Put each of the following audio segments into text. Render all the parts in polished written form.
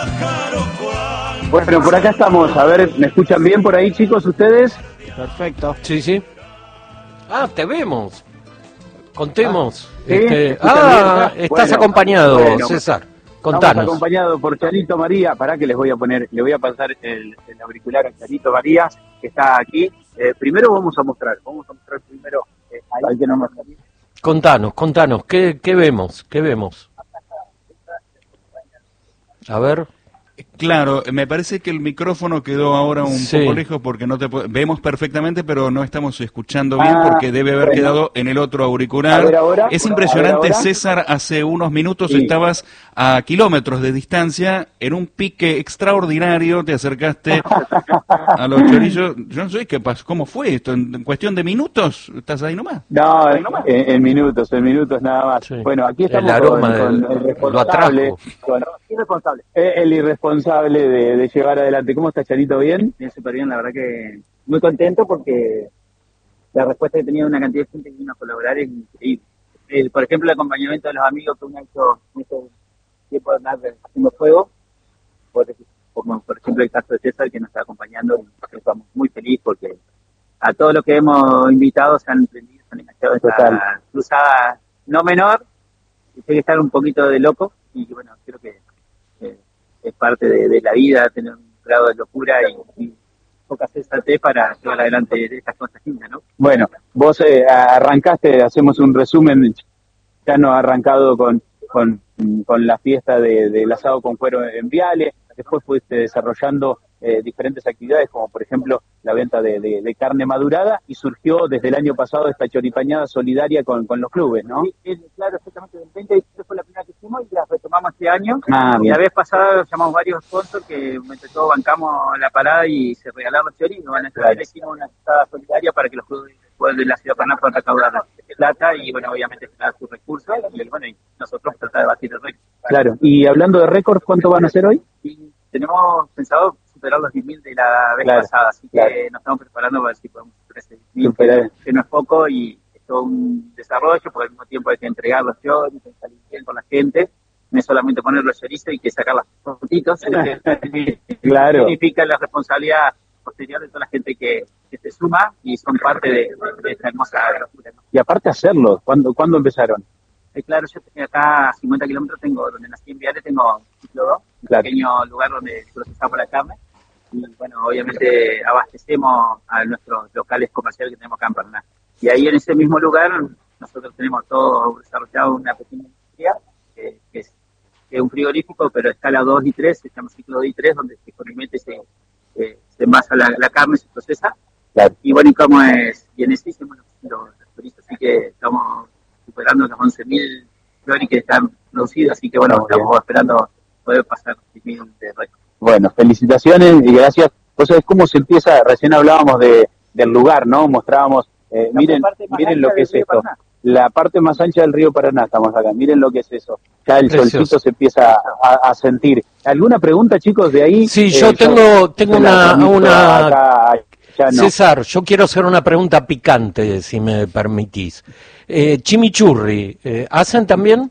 Bueno, por acá estamos. A ver, ¿me escuchan bien por ahí, chicos, ustedes? Perfecto. Sí, sí. Ah, te vemos. Contemos. ¿Sí? Estás Bueno, acompañado, bueno. César. Estamos Contanos. acompañados por Charito María. Pará que le voy a pasar el auricular a Charito María, que está aquí. Primero vamos a mostrar primero ahí que no nos salió. Contanos, ¿qué vemos? ¿Qué vemos? A ver. Claro, me parece que el micrófono quedó ahora un Sí. poco lejos porque no te vemos perfectamente, pero no estamos escuchando bien porque debe haber quedado en el otro auricular. A ver ahora, Es a impresionante, ver ahora. César, hace unos minutos Sí. estabas a kilómetros de distancia, en un pique extraordinario, te acercaste a los chorizos. Yo no sé qué pasó, ¿cómo fue esto? ¿En cuestión de minutos estás ahí nomás? No, en minutos nada más. Sí. Bueno, aquí estamos El aroma con el lo responsable, atrajo. el irresponsable de llevar adelante. ¿Cómo está, Charito? ¿Bien? Bien, súper bien, la verdad que muy contento porque la respuesta que he tenido de una cantidad de gente que vino a colaborar es increíble. Por ejemplo, el acompañamiento de los amigos que uno ha hecho mucho tiempo de andar haciendo fuego, como por ejemplo el caso de César que nos está acompañando, y estamos muy felices porque a todos los que hemos invitado se han prendido, se han enganchado a esta cruzada no menor, y tiene que estar un poquito de loco, y bueno, creo que es parte de la vida, tener un grado de locura y poca sensatez para llevar adelante estas cosas lindas, ¿no? Bueno, vos arrancaste, hacemos un resumen, ya no ha arrancado con la fiesta del asado con cuero en Viale, después fuiste desarrollando diferentes actividades, como por ejemplo la venta de carne madurada, y surgió desde el año pasado esta choripañada solidaria con los clubes, ¿no? Sí, claro, exactamente. El 20 de diciembre fue la primera que hicimos y la retomamos este año. Ah, bien. La vez pasada llamamos varios sponsors que entre todos bancamos la parada y se regalaron chorizos. Bueno, esta vez hicimos una asada solidaria para que los clubes de la ciudad de Paraná puedan recaudar plata y bueno, obviamente generar sus recursos y bueno, y nosotros tratar de batir el récord. Claro, y hablando de récords, ¿cuánto van a hacer hoy? Y tenemos pensado superar los 10.000 de la vez pasada, así que nos estamos preparando para ver si podemos superar ese 10.000, que no es poco y es todo un desarrollo, porque al mismo tiempo hay que entregar los chorizos, hay que salir bien con la gente, no es solamente poner los chorizos y que sacar las fotitos, Claro. Significa la responsabilidad posterior de toda la gente que se suma y son parte de esta hermosa locura, ¿no? Y aparte hacerlo, ¿cuándo empezaron? Claro, yo tengo acá a 50 kilómetros, donde nací en Viale, tengo un ciclo 2, un pequeño lugar donde procesamos la carne. Y bueno, obviamente abastecemos a nuestros locales comerciales que tenemos acá en Paraná. Y ahí en ese mismo lugar nosotros tenemos todo desarrollado una pequeña industria que es un frigorífico, pero a escala 2 y 3, se llama ciclo 2 y 3, donde se se envasa la carne, se procesa. Claro. Y bueno, y como es, y en ese hicimos los turistas, así que estamos superando los 11.000 flores que están producidos, así que bueno, estamos esperando poder pasar 10.000 de récord. Bueno, felicitaciones y gracias. Vos sabés cómo se empieza, recién hablábamos del lugar, ¿no? Mostrábamos, miren lo que es esto. La parte más ancha del río Paraná, estamos acá, miren lo que es eso. Ya el solcito se empieza a sentir. ¿Alguna pregunta, chicos, de ahí? Sí, yo tengo una... Acá, no. César, yo quiero hacer una pregunta picante, si me permitís. Chimichurri, ¿hacen también?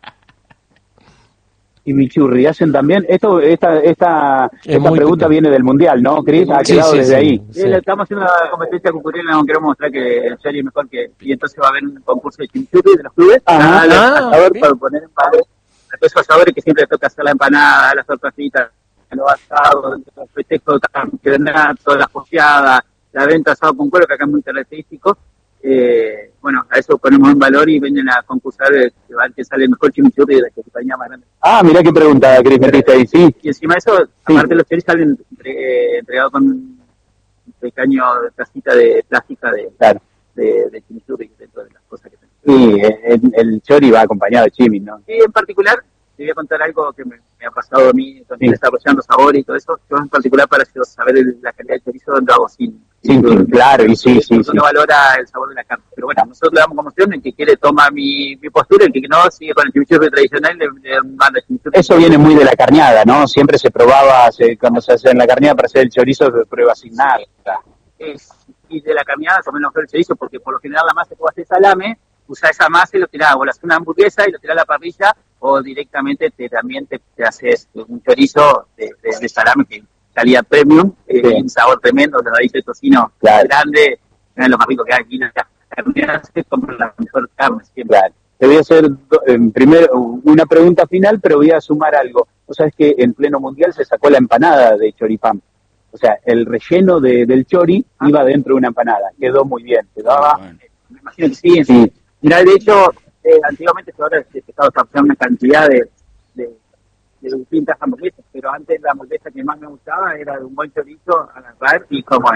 Chimichurri, ¿hacen también? Esta pregunta viene del Mundial, ¿no, Cris? Ha quedado desde ahí. Sí. Estamos haciendo una competencia concurrente, no queremos mostrar que el Chori es mejor que... Y entonces va a haber un concurso de chimichurri de los clubes. Para poner en valor a todos esos sabores que siempre toca hacer la empanada, las tortas fritas, los asados, los festejos de campeonato, las posteadas, la venta de asado con cuero, que acá es muy característico. Bueno, a eso ponemos en valor y vienen a concursar que sale el mejor chimichurri de la compañía más grande. Ah, mirá qué pregunta, Cris, metiste ahí, sí. Y encima de eso, aparte los chorizos salen entregados con un pequeño tacita de plástica de chimichurri dentro de las cosas que tenemos. Sí, el chori va acompañado de chimi, ¿no? Sí, en particular, te voy a contar algo que me ha pasado a mí cuando desarrollando sabor y todo eso. Yo en particular, para saber la calidad de chorizo, lo hago sin claro, y sí. No valora el sabor de la carne. Pero bueno, nosotros le damos como opción, el que quiere toma mi postura, el que no sigue con el chimichurri tradicional, le manda el chimichurri. Eso viene muy de la carneada, ¿no? Siempre se probaba, cuando se hace en la carneada para hacer el chorizo, se prueba sin nada. Y de la carneada también mejor el chorizo, porque por lo general la masa que vos haces salame, usa esa masa y lo tirás, vos le haces una hamburguesa y lo tirás a la parrilla o directamente te haces un chorizo de salame que calidad premium, un sabor tremendo, los daditos de tocino grande, es lo más rico que hay aquí en la carne, es como la mejor carne siempre. Claro. Te voy a hacer primero una pregunta final, pero voy a sumar algo. O sea, es que en pleno mundial se sacó la empanada de choripán. O sea, el relleno del chori iba dentro de una empanada. Quedó muy bien. Quedaba, me imagino que sí. Mirá, de hecho, antiguamente ahora se estaba haciendo una cantidad de distintas hamburguesas, pero antes la hamburguesa que más me gustaba era de un buen chorizo, agarrar y como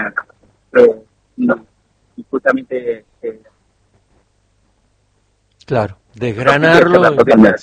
y justamente claro, desgranarlo.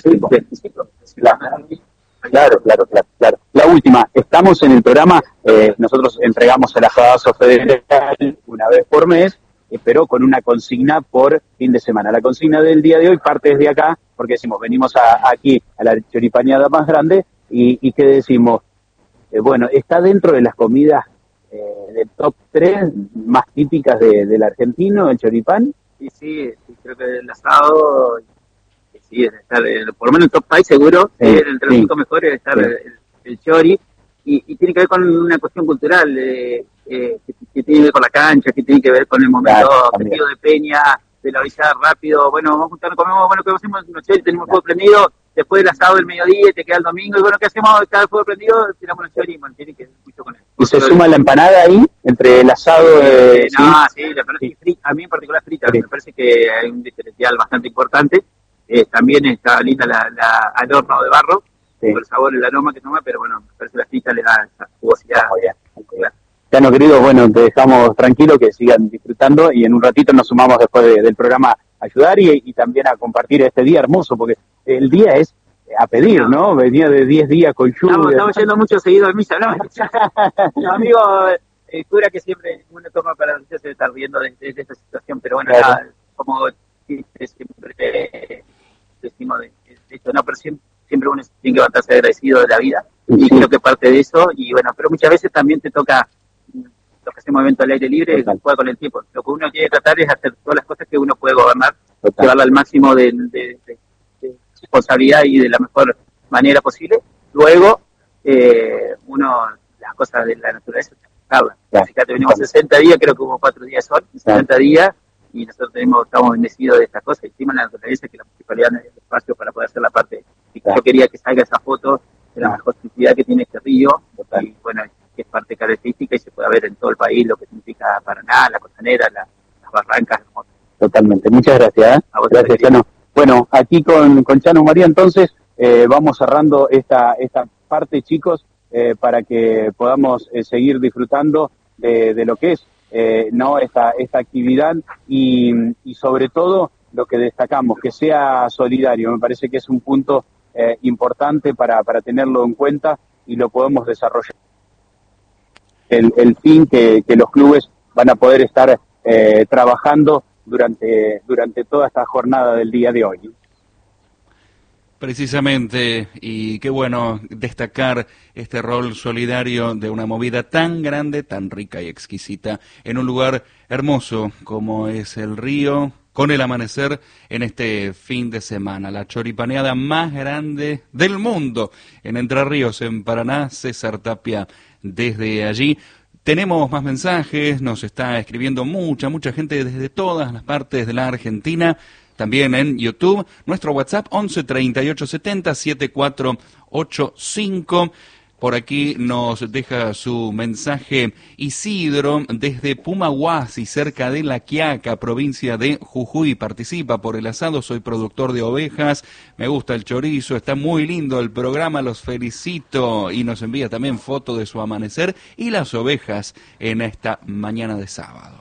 Claro. La última, estamos en el programa, nosotros entregamos el asadazo federal una vez por mes, pero con una consigna por fin de semana. La consigna del día de hoy parte desde acá, porque decimos, venimos aquí a la choripaneada más grande, y ¿qué decimos? Bueno, está dentro de las comidas del top 3 más típicas del argentino, el choripán. Sí, creo que el asado, sí, debe estar, por lo menos en el top 5 seguro, entre los 5 mejores debe estar el chori, y tiene que ver con una cuestión cultural, que tiene que ver con la cancha, que tiene que ver con el momento festivo de peña, de la orilla rápido, bueno, vamos a juntar, comemos, bueno, que hacemos una chori, tenemos el fuego prendido, después del asado del mediodía, te queda el domingo, y bueno, ¿qué hacemos? Está el fuego prendido, tiramos el chori, bueno, tiene que ver mucho con eso. ¿Y se suma la empanada ahí, entre el asado? Sí, la parece frita, a mí en particular frita, me parece que hay un diferencial bastante importante. También está linda al horno de barro, por el sabor y el aroma que toma, pero bueno, me parece que la frita le da esa jugosidad. Chano, querido, bueno, te dejamos tranquilo, que sigan disfrutando, y en un ratito nos sumamos después del programa a ayudar y también a compartir este día hermoso, porque el día es a pedir, ¿no? Venía de 10 días con lluvia. Estamos yendo mucho seguido a misa, ¿no? Los amigos, cura que siempre uno toma para se debe estar riendo de esta situación, pero bueno, claro. Como siempre decimos de esto, no, pero siempre uno tiene que levantarse agradecido de la vida, y creo que parte de eso, y bueno, pero muchas veces también te toca, los que hacemos eventos al aire libre, juega con el tiempo. Lo que uno tiene que tratar es hacer todas las cosas que uno puede gobernar, llevarla al máximo de responsabilidad y de la mejor manera posible. Luego, las cosas de la naturaleza, fíjate, venimos 60 días, creo que hubo 4 días sol, 60 días, y nosotros estamos bendecidos de estas cosas, y encima la naturaleza, que la municipalidad no hay espacio para poder hacer la parte. Yo quería que salga esa foto de la mejor actividad que tiene este río, y bueno, que es parte característica y se puede ver en todo el país lo que significa Paraná, la costanera, las barrancas hermosas. Totalmente, muchas gracias. Gracias, Chano. Bueno, aquí con Chano María, entonces, vamos cerrando esta parte, chicos, para que podamos seguir disfrutando de lo que es no esta actividad, y sobre todo lo que destacamos, que sea solidario. Me parece que es un punto importante para tenerlo en cuenta, y lo podemos desarrollar. El fin que los clubes van a poder estar trabajando durante toda esta jornada del día de hoy. Precisamente, y qué bueno destacar este rol solidario de una movida tan grande, tan rica y exquisita, en un lugar hermoso como es el río, con el amanecer en este fin de semana. La choripaneada más grande del mundo en Entre Ríos, en Paraná. César Tapia desde allí. Tenemos más mensajes, nos está escribiendo mucha gente desde todas las partes de la Argentina. También en YouTube, nuestro WhatsApp 11 38 70 7485. Por aquí nos deja su mensaje Isidro desde Pumahuasi, cerca de La Quiaca, provincia de Jujuy. Participa por el asado, soy productor de ovejas, me gusta el chorizo, está muy lindo el programa, los felicito. Y nos envía también foto de su amanecer y las ovejas en esta mañana de sábado.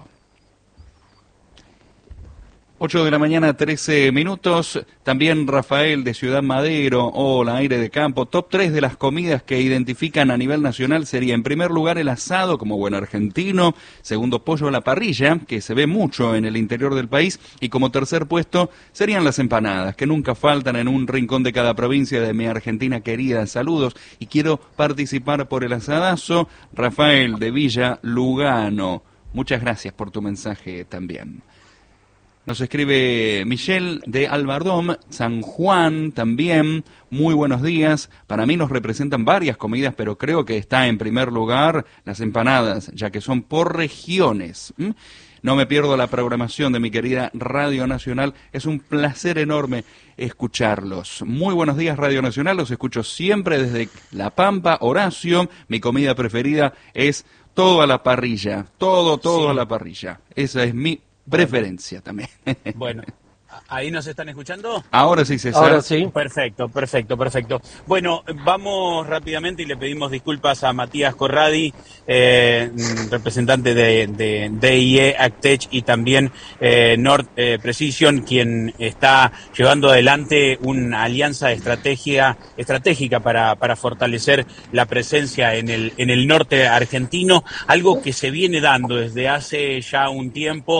8 de la mañana, 13 minutos. También Rafael de Ciudad Madero. Hola, aire de campo. Top 3 de las comidas que identifican a nivel nacional sería, en primer lugar, el asado, como buen argentino. Segundo, pollo a la parrilla, que se ve mucho en el interior del país. Y como tercer puesto, serían las empanadas, que nunca faltan en un rincón de cada provincia de mi Argentina querida. Saludos, y quiero participar por el asadazo. Rafael de Villa Lugano. Muchas gracias por tu mensaje también. Nos escribe Michelle de Albardón, San Juan también. Muy buenos días. Para mí nos representan varias comidas, pero creo que está en primer lugar las empanadas, ya que son por regiones. No me pierdo la programación de mi querida Radio Nacional. Es un placer enorme escucharlos. Muy buenos días, Radio Nacional. Los escucho siempre desde La Pampa. Horacio, mi comida preferida es todo a la parrilla. Todo sí. A la parrilla. Esa es mi preferencia también. Bueno. ¿Ahí nos están escuchando? Ahora sí, César. Ahora sí. Perfecto. Bueno, vamos rápidamente y le pedimos disculpas a Matías Corradi, representante de DIE, Actech y también Nord Precision, quien está llevando adelante una alianza estratégica para fortalecer la presencia en el norte argentino, algo que se viene dando desde hace ya un tiempo,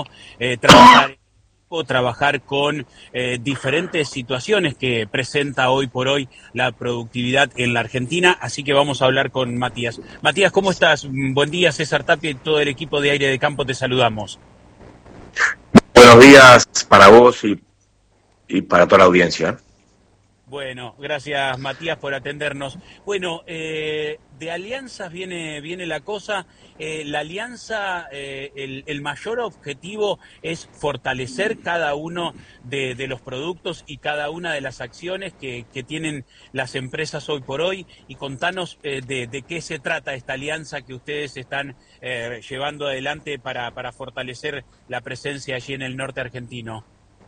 trabajar con diferentes situaciones que presenta hoy por hoy la productividad en la Argentina, así que vamos a hablar con Matías. Matías, ¿cómo estás? Buen día, César Tapia y todo el equipo de Aire de Campo, te saludamos. Buenos días para vos y para toda la audiencia. Bueno, gracias Matías por atendernos. Bueno, de alianzas viene la cosa. La alianza, el mayor objetivo es fortalecer cada uno de los productos y cada una de las acciones que tienen las empresas hoy por hoy. Y contanos de qué se trata esta alianza que ustedes están llevando adelante para fortalecer la presencia allí en el norte argentino.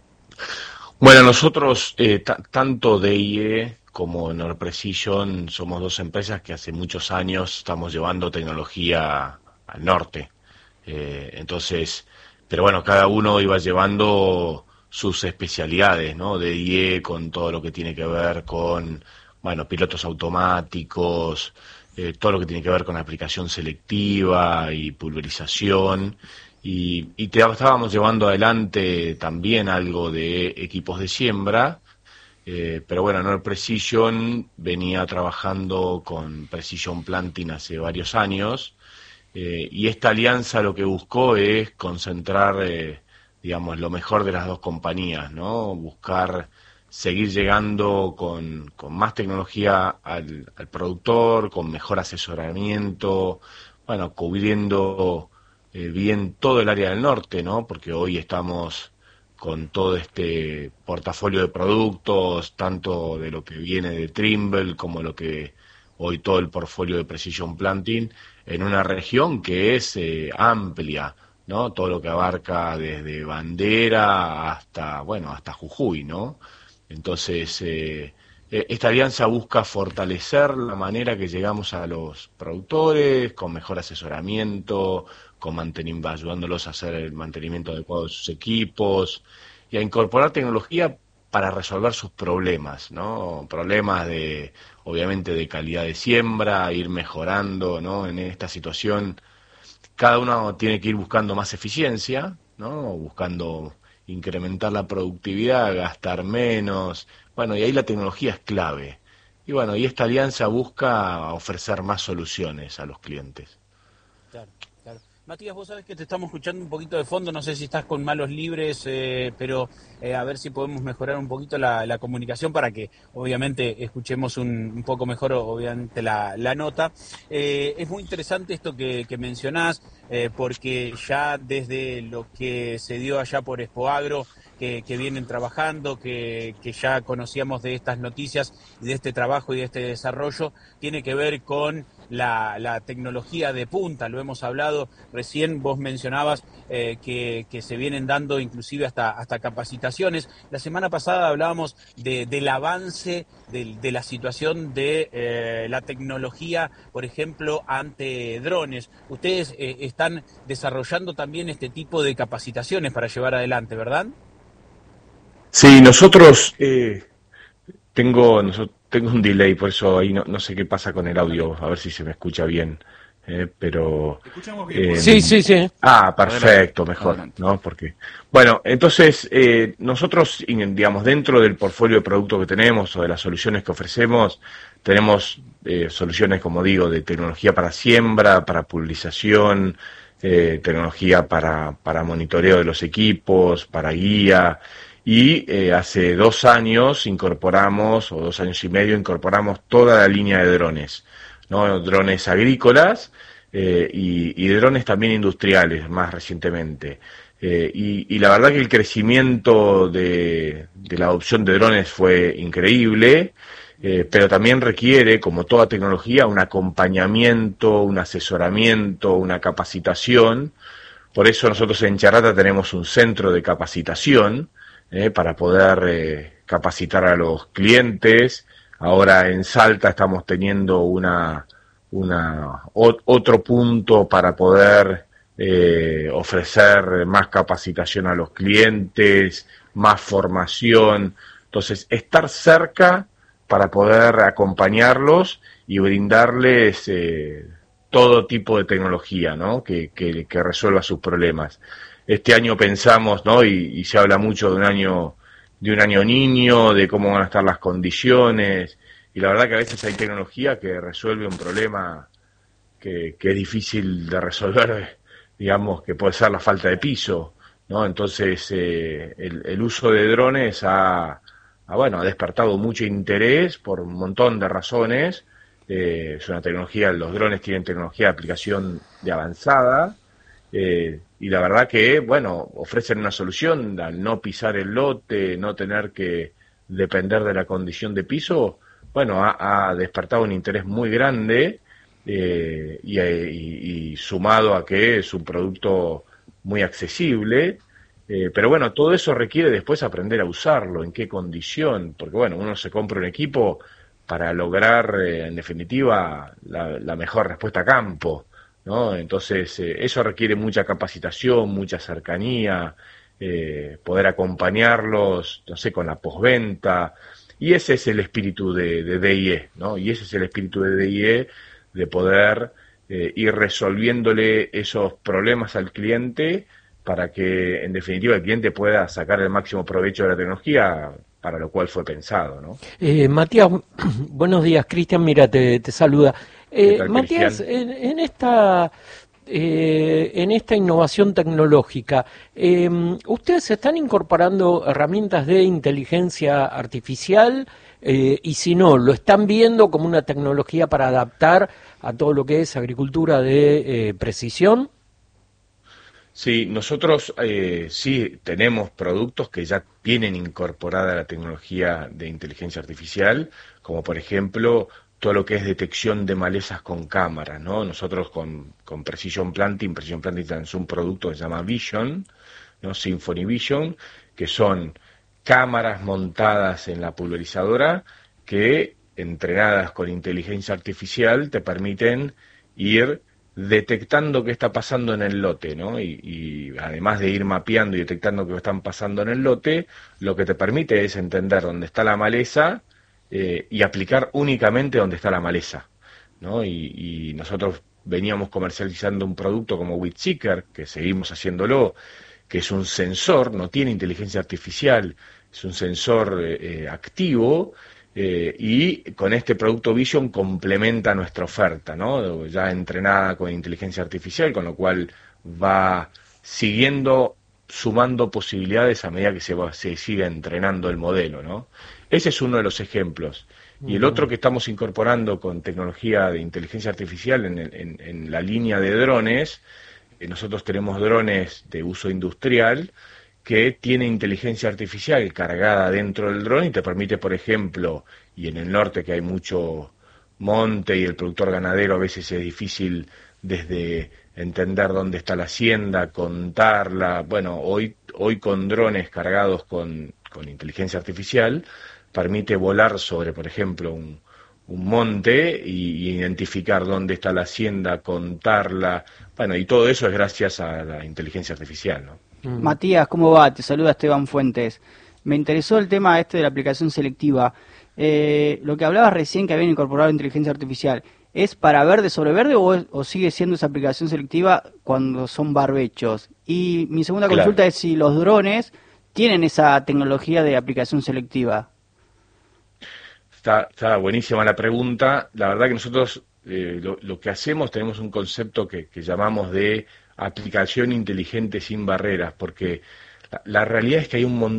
Bueno, nosotros, tanto DIE como Nord Precision, somos dos empresas que hace muchos años estamos llevando tecnología al norte. Entonces, pero bueno, cada uno iba llevando sus especialidades, ¿no? DIE con todo lo que tiene que ver con, bueno, pilotos automáticos, todo lo que tiene que ver con aplicación selectiva y pulverización. Y estábamos llevando adelante también algo de equipos de siembra, pero bueno, Nord Precision venía trabajando con Precision Planting hace varios años, y esta alianza lo que buscó es concentrar, digamos, lo mejor de las dos compañías, ¿no? Buscar seguir llegando con más tecnología al productor, con mejor asesoramiento, bueno, cubriendo bien todo el área del norte, ¿no? Porque hoy estamos con todo este portafolio de productos, tanto de lo que viene de Trimble como lo que hoy todo el portfolio de Precision Planting, en una región que es amplia, ¿no? Todo lo que abarca desde Bandera hasta, bueno, hasta Jujuy, ¿no? Entonces, esta alianza busca fortalecer la manera que llegamos a los productores, con mejor asesoramiento, ayudándolos a hacer el mantenimiento adecuado de sus equipos y a incorporar tecnología para resolver sus problemas, ¿no? Problemas de, obviamente, de calidad de siembra, ir mejorando, ¿no? En esta situación, cada uno tiene que ir buscando más eficiencia, ¿no? Buscando incrementar la productividad, gastar menos. Bueno, y ahí la tecnología es clave. Y bueno, y esta alianza busca ofrecer más soluciones a los clientes. Claro. Matías, vos sabés que te estamos escuchando un poquito de fondo, no sé si estás con malos libres, pero a ver si podemos mejorar un poquito la comunicación para que obviamente escuchemos un poco mejor, obviamente, la nota. Es muy interesante esto que mencionás, porque ya desde lo que se dio allá por Expoagro, que vienen trabajando, que ya conocíamos de estas noticias y de este trabajo y de este desarrollo, tiene que ver con la tecnología de punta, lo hemos hablado, recién vos mencionabas que se vienen dando inclusive hasta capacitaciones. La semana pasada hablábamos del avance de la situación de la tecnología, por ejemplo, ante drones. Ustedes están desarrollando también este tipo de capacitaciones para llevar adelante, ¿verdad? Sí, nosotros tengo un delay, por eso ahí no sé qué pasa con el audio, a ver si se me escucha bien, pero... Te escuchamos bien. Sí. Ah, perfecto, mejor, Adelante. ¿no? Porque, bueno, entonces, nosotros, digamos, dentro del portfolio de productos que tenemos o de las soluciones que ofrecemos, tenemos soluciones, como digo, de tecnología para siembra, para pulverización, tecnología para monitoreo de los equipos, para guía, y hace 2 años incorporamos, o 2 años y medio, incorporamos toda la línea de drones, ¿no? Drones agrícolas y drones también industriales más recientemente. Y la verdad que el crecimiento de la adopción de drones fue increíble, pero también requiere, como toda tecnología, un acompañamiento, un asesoramiento, una capacitación. Por eso nosotros en Charrata tenemos un centro de capacitación para poder capacitar a los clientes. Ahora en Salta estamos teniendo otro punto para poder ofrecer más capacitación a los clientes, más formación. Entonces, estar cerca para poder acompañarlos y brindarles todo tipo de tecnología, ¿no? que resuelva sus problemas. Este año pensamos, ¿no? Y se habla mucho de un año niño, de cómo van a estar las condiciones, y la verdad que a veces hay tecnología que resuelve un problema que es difícil de resolver, digamos, que puede ser la falta de piso, ¿no? Entonces, el uso de drones ha despertado mucho interés por un montón de razones. Es una tecnología, los drones tienen tecnología de aplicación de avanzada, y la verdad que, ofrecen una solución al no pisar el lote, no tener que depender de la condición de piso. Ha despertado un interés muy grande, y sumado a que es un producto muy accesible, pero todo eso requiere después aprender a usarlo, en qué condición, porque uno se compra un equipo para lograr, en definitiva, la mejor respuesta a campo, ¿no? Entonces, eso requiere mucha capacitación, mucha cercanía, poder acompañarlos, no sé, con la postventa, y ese es el espíritu de DIE, ¿no? Y ese es el espíritu de DIE, de poder ir resolviéndole esos problemas al cliente para que, en definitiva, el cliente pueda sacar el máximo provecho de la tecnología para lo cual fue pensado, ¿no? Matías, buenos días. Cristian, mira, te saluda. ¿Qué tal, Matías, Cristian? en esta innovación tecnológica, ¿ustedes están incorporando herramientas de inteligencia artificial? Y si no, ¿lo están viendo como una tecnología para adaptar a todo lo que es agricultura de precisión? Sí, nosotros sí tenemos productos que ya tienen incorporada la tecnología de inteligencia artificial, como por ejemplo todo lo que es detección de malezas con cámaras, ¿no? Nosotros con Precision Planting lanzó un producto que se llama Vision, ¿no? Symphony Vision, que son cámaras montadas en la pulverizadora que, entrenadas con inteligencia artificial, te permiten ir detectando qué está pasando en el lote, ¿no? Y además de ir mapeando y detectando qué están pasando en el lote, lo que te permite es entender dónde está la maleza, y aplicar únicamente donde está la maleza, ¿no? Y nosotros veníamos comercializando un producto como Weedseeker, que seguimos haciéndolo, que es un sensor, no tiene inteligencia artificial, es un sensor activo, y con este producto Vision complementa nuestra oferta, ¿no? Ya entrenada con inteligencia artificial, con lo cual va sumando posibilidades a medida que se sigue entrenando el modelo, ¿no? Ese es uno de los ejemplos. Y el otro que estamos incorporando con tecnología de inteligencia artificial en la línea de drones, nosotros tenemos drones de uso industrial que tiene inteligencia artificial cargada dentro del dron y te permite, por ejemplo, y en el norte que hay mucho monte y el productor ganadero a veces es difícil desde entender dónde está la hacienda, contarla. Hoy con drones cargados con inteligencia artificial permite volar sobre, por ejemplo, un monte y identificar dónde está la hacienda, contarla. Y todo eso es gracias a la inteligencia artificial, ¿no? Matías, ¿cómo va? Te saluda Esteban Fuentes. Me interesó el tema de la aplicación selectiva. Lo que hablabas recién que habían incorporado inteligencia artificial, ¿es para verde sobre verde o sigue siendo esa aplicación selectiva cuando son barbechos? Y mi segunda consulta es si los drones tienen esa tecnología de aplicación selectiva. Está buenísima la pregunta. La verdad que nosotros lo que hacemos, tenemos un concepto que llamamos de aplicación inteligente sin barreras, porque la realidad es que hay un montón